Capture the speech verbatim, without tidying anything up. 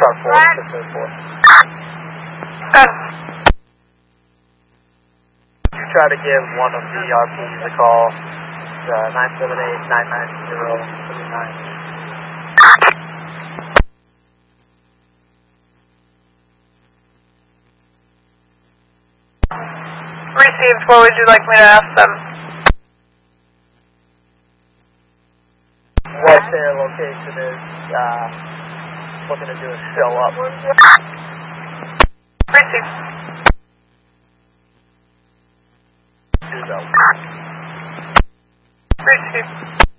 Star four, six oh four. Uh, You try to give one of the R Ps a call, uh, nine seven eight, nine nine zero, three nine. Received. What would you like me to ask them? What their location is, uh, looking to do is show up. Received. Do so. Received.